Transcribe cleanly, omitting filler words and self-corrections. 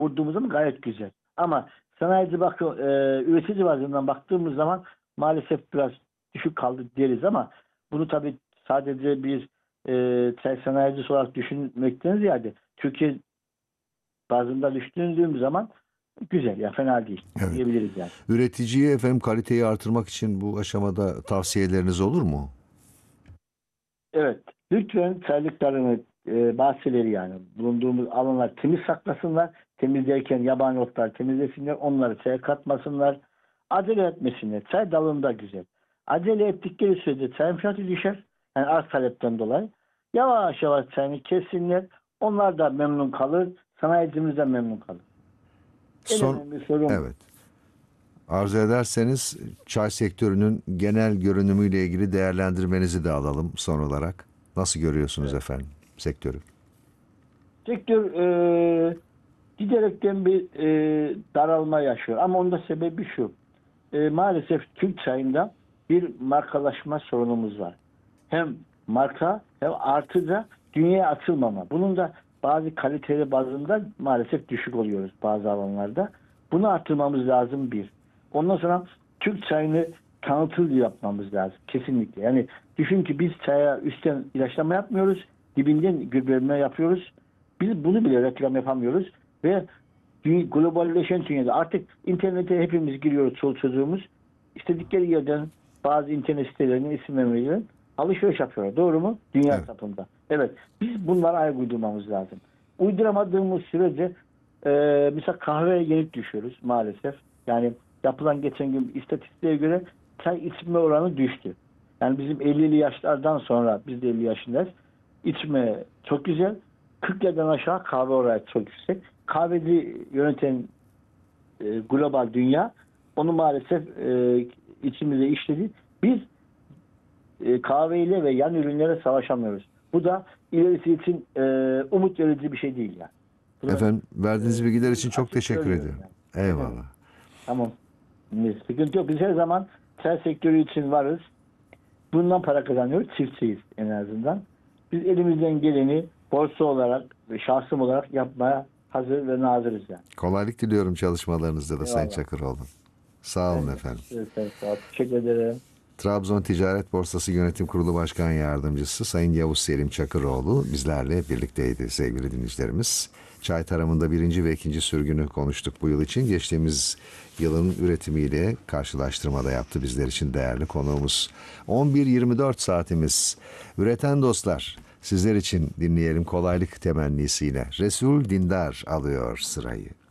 vurduğumuz zaman gayet güzel. Ama sanayici üretici bazından baktığımız zaman maalesef biraz düşük kaldı deriz ama bunu tabii sadece bir çay sanayicisi olarak düşünmekten ziyade Türkiye bazında düşündüğüm zaman güzel ya, fena değil Evet. diyebiliriz yani. Üreticiye efendim kaliteyi artırmak için bu aşamada tavsiyeleriniz olur mu? Evet. Lütfen çaylıklarını, bahçeleri yani bulunduğumuz alanlar temiz saklasınlar. Temizlerken yabani otlar temizlesinler. Onları çaya katmasınlar. Acele etmesinler. Çay dalında güzel. Acele ettikleri sürece çayın fiyatı düşer. Yani arz talepten dolayı. Yavaş yavaş çayını kessinler. Onlar da memnun kalır. Sanayicimiz de memnun kalır. En Son önemli sorun bu. evet. Arzu ederseniz çay sektörünün genel görünümüyle ilgili değerlendirmenizi de alalım son olarak. Nasıl görüyorsunuz Evet. efendim sektörü? Sektör giderekten bir daralma yaşıyor. Ama onun da sebebi şu. Maalesef Türk çayında bir markalaşma sorunumuz var. Hem marka hem artı da dünyaya açılmama. Bunun da bazı kaliteli bazında maalesef düşük oluyoruz bazı alanlarda. Bunu artırmamız lazım bir. Ondan sonra Türk çayını tanıtım yapmamız lazım. Kesinlikle. Yani düşün ki biz çaya üstten ilaçlama yapmıyoruz. Dibinden gübreleme yapıyoruz. Biz bunu bile reklam yapamıyoruz. Ve globalleşen dünyada artık internete hepimiz giriyoruz, çoluk çocuğumuz. İstedikleri yerden bazı internet sitelerine isim vermeyle alışveriş yapıyorlar. Doğru mu? Dünya Evet. çapında. Evet. Biz bunlara ayak uydurmamız lazım. Uyduramadığımız sürece mesela kahveye yenik düşüyoruz maalesef. Yani yapılan geçen gün istatistiğe göre çay içme oranı düştü. Yani bizim 50'li yaşlardan sonra, biz de 50 yaşındayız. İçme çok güzel. 40 yerden aşağı kahve oranı çok yüksek. Kahveci yöneten global dünya onu maalesef içimize işledi. Biz kahveyle ve yan ürünlere savaşamıyoruz. Bu da ilerisi için umut verici bir şey değil yani. Bunu Efendim verdiğiniz bilgiler için çok açık teşekkür söylüyorum ediyorum. yani. Ne demek? Eyvallah. Tamam. Sıkıntı yok. Biz her zaman çay sektörü için varız. Bundan para kazanıyoruz. Çiftçiyiz en azından. Biz elimizden geleni borsa olarak ve şahsım olarak yapmaya hazır ve nazırız yani. Kolaylık diliyorum çalışmalarınızda da Sayın Eyvallah. Çakıroğlu. Sağ olun Ben de efendim. sağ ol. Teşekkür ederim. Trabzon Ticaret Borsası Yönetim Kurulu Başkan Yardımcısı Sayın Yavuz Selim Çakıroğlu bizlerle birlikteydi sevgili dinleyicilerimiz. Çay tarımında 1. ve 2. sürgünü konuştuk bu yıl için. Geçtiğimiz yılın üretimiyle karşılaştırmada yaptı bizler için değerli konuğumuz. 11:24 saatimiz. Üreten dostlar, sizler için dinleyelim kolaylık temennisiyle. Resul Dindar alıyor sırayı.